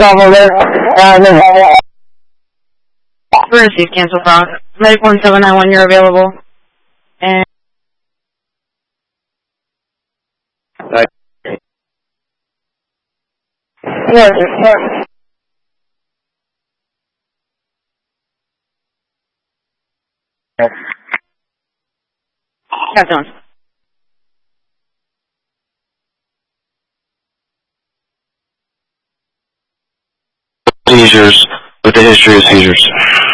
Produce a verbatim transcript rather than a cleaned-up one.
Emergency cancel file. Medic one seven nine one, you're available. And Right. got done. Seizures, with the history of seizures.